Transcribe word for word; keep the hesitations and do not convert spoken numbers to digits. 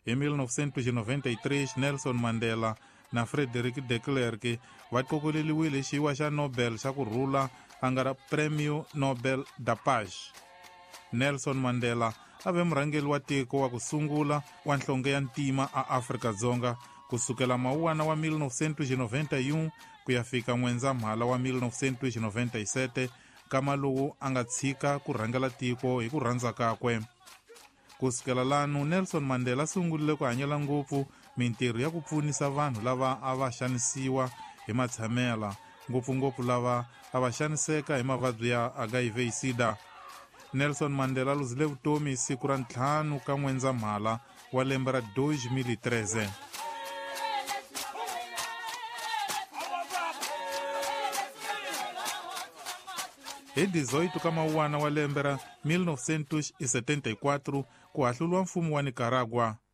Hi mil novecentos noventa e três, Nelson Mandela na Frederick de Klerk va tlokoleliwile xiwa xa Nobel xa ku rhula a nga ra Prêmio Nobel da Paz. Nelson Mandela a ve murhangeri wa tiko wa ku sungula wa nhlonge ya ntima a Afrika-Dzonga kusukela mawuwana wa mil novecentos noventa e um ku ya fika N'wendzamhala wa mil novecentos noventa e sete, kama lowu a nga tshika ku rhangela tiko hi ku rhandza kakwe. Kusukela lanu Nelson Mandela a sungulile ku hanyela ngopfu mintirho ya ku pfunisa vanhu lava a va xanisiwa hi matshamela, ngopfungopfu lava a va xaniseka hi mavabyi ya H I V sida. Nelson Mandela luzile vutomi hi siku ra ntlhanu ka N'wendzamhala wa lembe ra dois mil e treze. Hi dezoito ka mawuwana wa lembe ra mil novecentos setenta e quatro ku hahluliwa mfumo wa Nicaragua.